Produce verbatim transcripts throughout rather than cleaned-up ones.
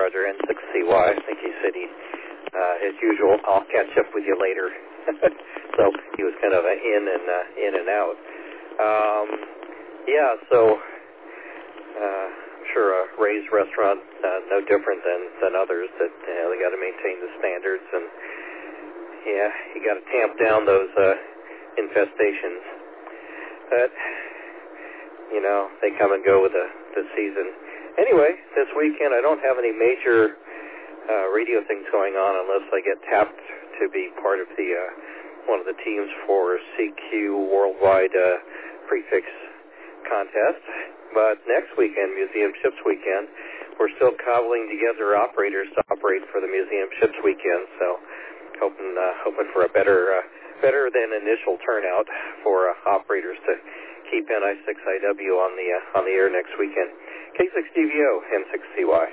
Roger, N six C Y. I think he said he, uh, as usual, I'll catch up with you later. So he was kind of a in and uh, in and out. Um, yeah, so uh, I'm sure a Ray's restaurant, uh, no different than, than others, that you know, they got to maintain the standards, and yeah, you got to tamp down those uh, infestations. But you know, they come and go with the, the season. Anyway, this weekend I don't have any major uh, radio things going on unless I get tapped to be part of the uh, one of the teams for C Q Worldwide uh, Prefix Contest. But next weekend, Museum Ships Weekend, we're still cobbling together operators to operate for the Museum Ships Weekend. So hoping uh, hoping for a better uh, better than initial turnout for uh, operators to keep N I six I W on the uh, on the air next weekend. K six D V O, N six C Y.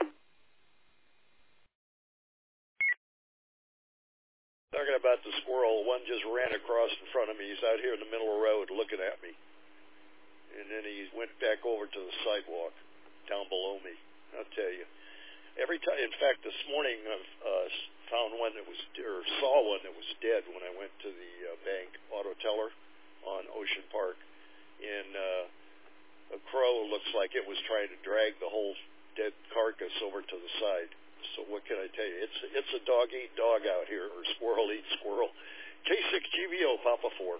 Talking about the squirrel, one just ran across in front of me. He's out here in the middle of the road looking at me. And then he went back over to the sidewalk down below me. I'll tell you. Every time, in fact, this morning I uh, found one that was, or saw one that was dead when I went to the uh, bank auto teller on Ocean Park. And uh, a crow looks like it was trying to drag the whole dead carcass over to the side. So what can I tell you? It's it's a dog eat dog out here, or squirrel eat squirrel. K six G V O, Papa four.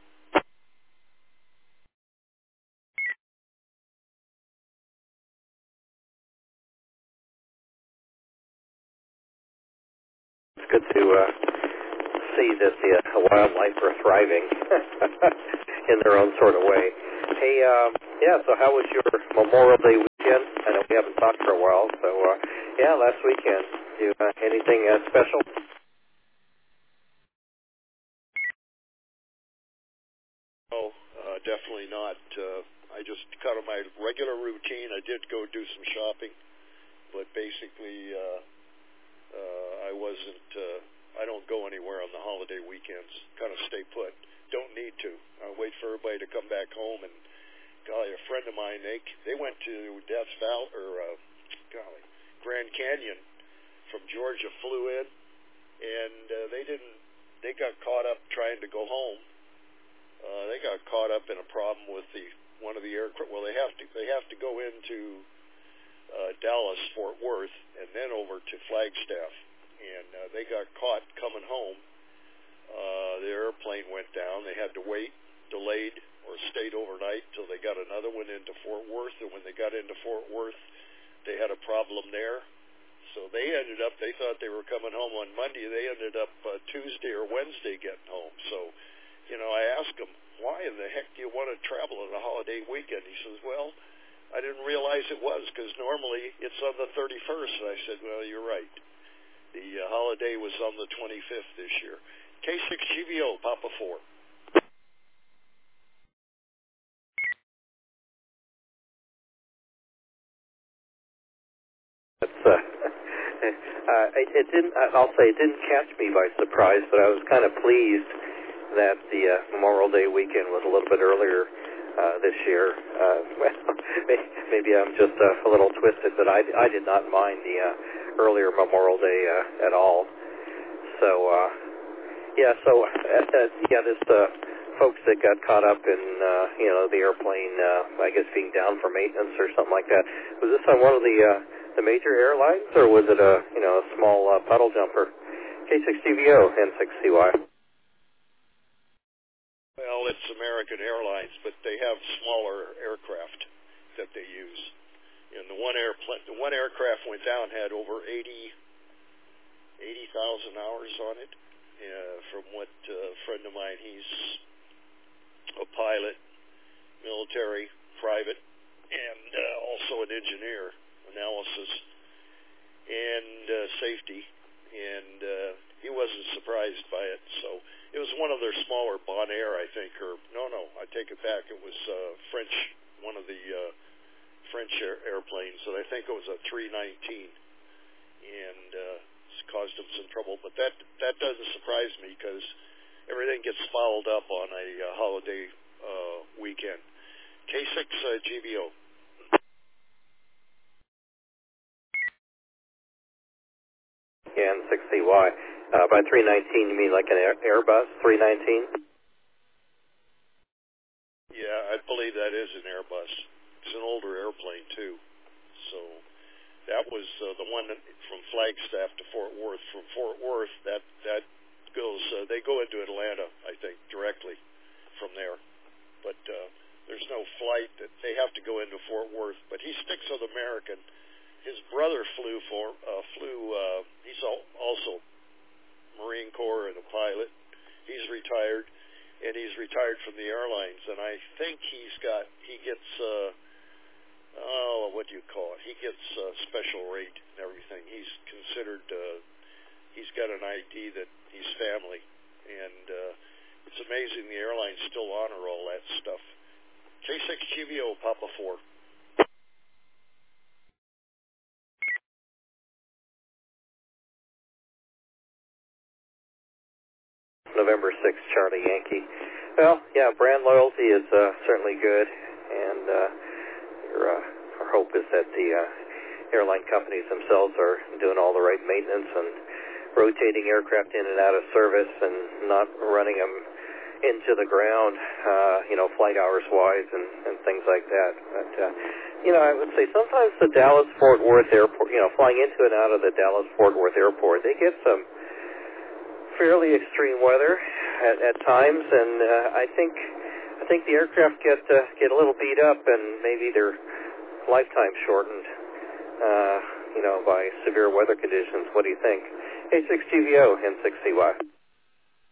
It's good to uh, see that the uh, wildlife are thriving in their own sort of way. Hey, um, yeah, so how was your Memorial Day weekend? I know we haven't talked for a while, so uh, yeah, last weekend. You uh, anything uh, special? No, uh, definitely not. Uh, I just cut on my regular routine. I did go do some shopping, but basically uh, uh, I wasn't, uh, I don't go anywhere on the holiday weekends. Kind of stay put. Don't need to. I wait for everybody to come back home. And golly, a friend of mine, they they went to Death Valley, or uh, golly, Grand Canyon from Georgia, flew in, and uh, they didn't, they got caught up trying to go home. Uh, they got caught up in a problem with the one of the aircraft. Well, they have to they have to go into uh, Dallas, Fort Worth, and then over to Flagstaff. And uh, they got caught coming home. Uh, the airplane went down. They had to wait, delayed, or stayed overnight until they got another one into Fort Worth. And when they got into Fort Worth, they had a problem there. So they ended up, they thought they were coming home on Monday. They ended up uh, Tuesday or Wednesday getting home. So, you know, I asked him, why in the heck do you want to travel on a holiday weekend? He says, well, I didn't realize it was, because normally it's on the thirty-first. And I said, well, you're right. The uh, holiday was on the twenty-fifth this year. K six G V O, Papa four. It's, uh, uh, it, it didn't. I'll say it didn't catch me by surprise, but I was kind of pleased that the uh, Memorial Day weekend was a little bit earlier uh, this year. Uh, well, maybe I'm just uh, a little twisted, but I, I did not mind the uh, earlier Memorial Day uh, at all. So uh, yeah, so uh, uh, yeah, this uh, folks that got caught up in uh, you know the airplane, uh, I guess being down for maintenance or something like that. Was this on one of the uh, the major airlines, or was it a you know a small uh, puddle jumper? K six G V O, N six C Y. Well, it's American Airlines, but they have smaller aircraft that they use. And the one airplane, the one aircraft went down had over eighty thousand hours on it. Uh, from what uh, a friend of mine, he's a pilot, military, private, and uh, also an engineer, analysis, and uh, safety. And uh, he wasn't surprised by it. So it was one of their smaller Bonaire, I think, or no, no, I take it back. It was uh, French, one of the uh, French air, airplanes, and I think it was a three nineteen, and uh, it's caused them some trouble. But that that doesn't surprise me, because everything gets fouled up on a uh, holiday uh, weekend. K six uh, G V O. N six C Y. Uh, by three nineteen, you mean like an Air, Airbus three nineteen? Yeah, I believe that is an Airbus. It's an older airplane, too. So that was uh, the one that, from Flagstaff to Fort Worth. From Fort Worth, that, that goes, uh, they go into Atlanta, I think, directly from there. But uh, there's no flight that they have to go into Fort Worth. But he sticks with American. His brother flew for, uh, flew, uh, he's also Marine Corps and a pilot. He's retired. And he's retired from the airlines, and I think he's got, he gets, uh, oh, what do you call it? He gets uh, special rate and everything. He's considered, uh, he's got an I D that he's family, and uh, it's amazing the airlines still honor all that stuff. K six G V O, Papa four. November sixth, Charlie Yankee. Well, yeah, brand loyalty is uh, certainly good, and uh, your, uh, our hope is that the uh, airline companies themselves are doing all the right maintenance and rotating aircraft in and out of service and not running them into the ground, uh, you know, flight hours wise and, and things like that. But, uh, you know, I would say sometimes the Dallas-Fort Worth Airport, you know, flying into and out of the Dallas-Fort Worth Airport, they get some fairly extreme weather at, at times, and uh, I think I think the aircraft get uh, get a little beat up, and maybe their lifetime shortened, uh, you know, by severe weather conditions. What do you think? K six G V O, N six C Y.